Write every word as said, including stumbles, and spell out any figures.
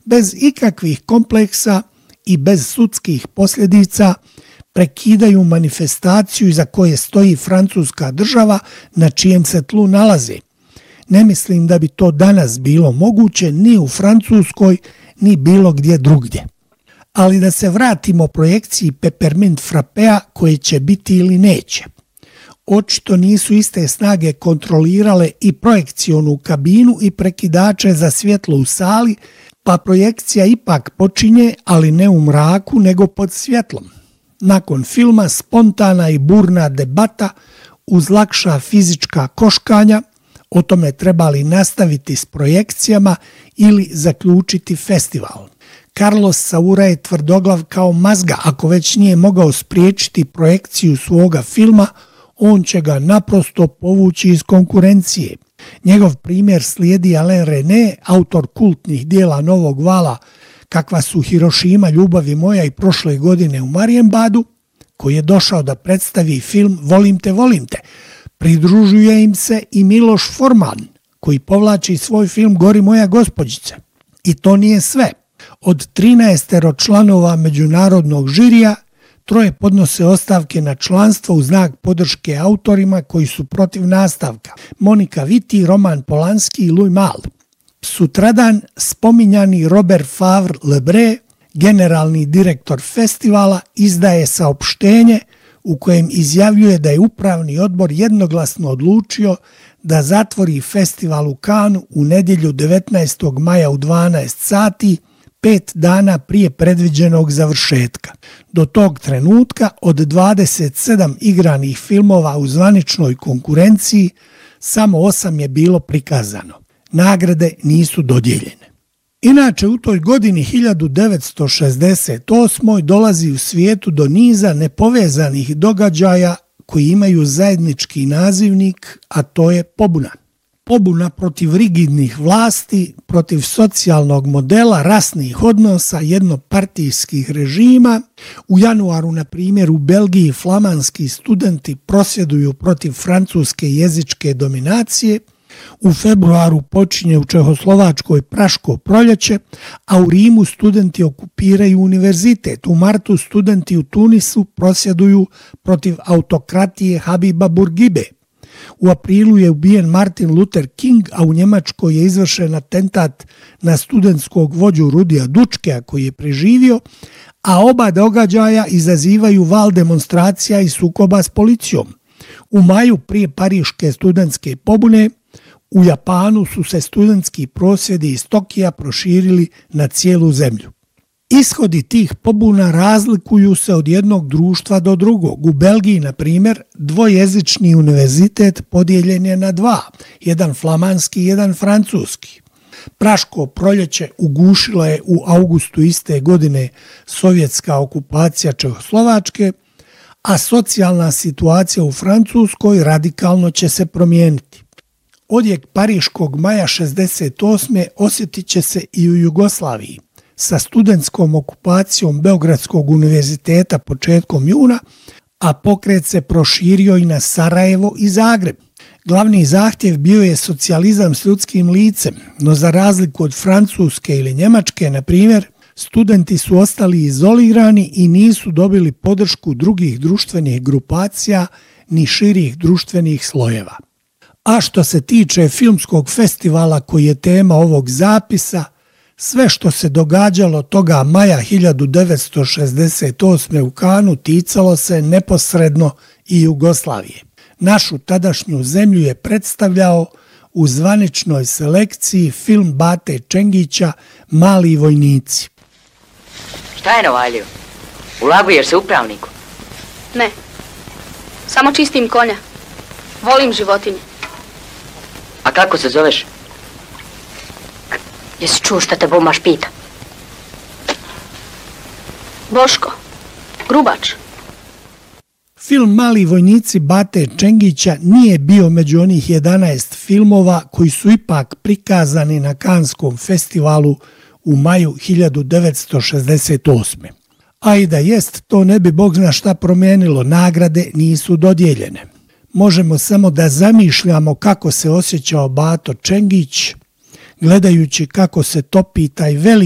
bez ikakvih kompleksa i bez sudskih posljedica prekidaju manifestaciju iza koje stoji francuska država na čijem se tlu nalaze. Ne mislim da bi to danas bilo moguće ni u Francuskoj, ni bilo gdje drugdje. Ali da se vratimo projekciji Peppermint Frappea koje će biti ili neće. Očito nisu iste snage kontrolirale i projekcionu kabinu i prekidače za svjetlo u sali, pa projekcija ipak počinje, ali ne u mraku, nego pod svjetlom. Nakon filma spontana i burna debata uz lakša fizička koškanja o tome treba li nastaviti s projekcijama ili zaključiti festival. Carlos Saura je tvrdoglav kao mazga, ako već nije mogao spriječiti projekciju svoga filma, on će ga naprosto povući iz konkurencije. Njegov primjer slijedi Alain René, autor kultnih dijela Novog vala, kakva su Hirošima, Ljubavi moja i prošle godine u Marienbadu, koji je došao da predstavi film Volim te, volim te. Pridružuje im se i Miloš Forman, koji povlači svoj film Gori moja gospođice. I to nije sve. Od trinaestero članova međunarodnog žirija, troje podnose ostavke na članstvo u znak podrške autorima koji su protiv nastavka. Monika Vitti, Roman Polanski i Louis Malle. Sutradan spominjani Robert Favre-Lebré, generalni direktor festivala, izdaje saopštenje u kojem izjavljuje da je upravni odbor jednoglasno odlučio da zatvori festival u Cannesu u nedjelju devetnaestog maja u dvanaest sati, pet dana prije predviđenog završetka. Do tog trenutka od dvadeset sedam igranih filmova u zvaničnoj konkurenciji samo osam je bilo prikazano. Nagrade nisu dodijeljene. Inače, u toj godini hiljadu devetsto šezdeset osme. dolazi u svijetu do niza nepovezanih događaja koji imaju zajednički nazivnik, a to je pobuna. Pobuna protiv rigidnih vlasti, protiv socijalnog modela, rasnih odnosa, jednopartijskih režima. U januaru, na primjer, u Belgiji flamanski studenti prosvjeduju protiv francuske jezičke dominacije. U februaru počinje u Čehoslovačkoj Praško proljeće, a u Rimu studenti okupiraju univerzitet. U martu studenti u Tunisu prosvjeduju protiv autokratije Habiba Bourguibe. U aprilu je ubijen Martin Luther King, a u Njemačkoj je izvršen atentat na studentskog vođu Rudija Dučkea koji je preživio, a oba događaja izazivaju val demonstracija i sukoba s policijom. U maju prije pariške studentske pobune u Japanu su se studentski prosvjedi iz Tokija proširili na cijelu zemlju. Ishodi tih pobuna razlikuju se od jednog društva do drugog. U Belgiji, na primjer, dvojezični univerzitet podijeljen je na dva, jedan flamanski i jedan francuski. Praško proljeće ugušila je u augustu iste godine sovjetska okupacija Čehoslovačke, a socijalna situacija u Francuskoj radikalno će se promijeniti. Odjek pariškog maja šezdeset osme. osjetit će se i u Jugoslaviji. Sa studentskom okupacijom Beogradskog univerziteta početkom juna, a pokret se proširio i na Sarajevo i Zagreb. Glavni zahtjev bio je socijalizam s ljudskim licem, no za razliku od Francuske ili Njemačke, na primjer, studenti su ostali izolirani i nisu dobili podršku drugih društvenih grupacija ni širih društvenih slojeva. A što se tiče filmskog festivala koji je tema ovog zapisa, sve što se događalo toga maja hiljadu devetsto šezdeset osme. u Cannesu ticalo se neposredno i Jugoslavije. Našu tadašnju zemlju je predstavljao u zvaničnoj selekciji film Bate Čengića Mali vojnici. Šta je Novaliju? Ulaguješ se upravniku? Ne, samo čistim konja. Volim životinje. A kako se zoveš? Jesi čuo šta te Bomaš pita? Boško, Grubač. Film Mali vojnici Bate Čengića nije bio među onih jedanaest filmova koji su ipak prikazani na Canneskom festivalu u maju hiljadu devetsto šezdeset osme. A i da jest, to ne bi Bog zna šta promijenilo, nagrade nisu dodijeljene. Možemo samo da zamišljamo kako se osjećao Bato Čengić, gledajući kako se topi taj veliki